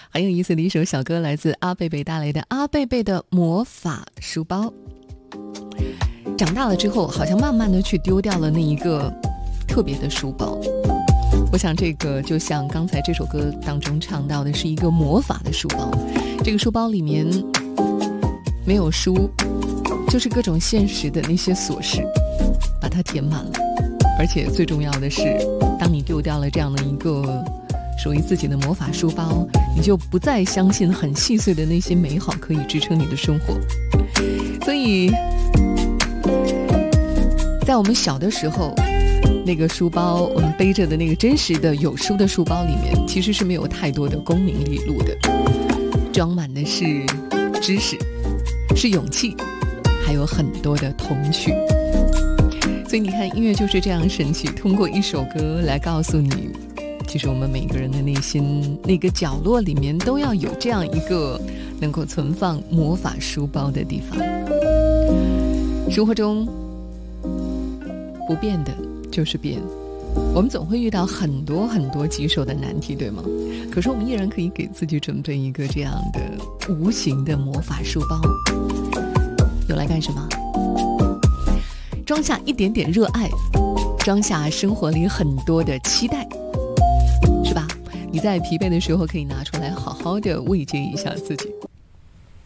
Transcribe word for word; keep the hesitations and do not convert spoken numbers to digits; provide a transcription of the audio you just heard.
很有意思的一首小歌，来自阿贝贝带来的阿贝贝的魔法书包。长大了之后，好像慢慢的去丢掉了那一个特别的书包。我想这个就像刚才这首歌当中唱到的，是一个魔法的书包。这个书包里面没有书，就是各种现实的那些琐事把它填满了。而且最重要的是，当你丢掉了这样的一个属于自己的魔法书包，你就不再相信很细碎的那些美好可以支撑你的生活。所以在我们小的时候，那个书包我们背着的那个真实的有书的书包里面，其实是没有太多的功名利禄的，装满的是知识，是勇气，还有很多的童趣。所以你看，音乐就是这样神奇，通过一首歌来告诉你，其实我们每个人的内心那个角落里面都要有这样一个能够存放魔法书包的地方。生活中不变的就是变，我们总会遇到很多很多棘手的难题，对吗？可是我们依然可以给自己准备一个这样的无形的魔法书包，用来干什么？装下一点点热爱，装下生活里很多的期待，是吧？你在疲惫的时候可以拿出来好好的慰藉一下自己。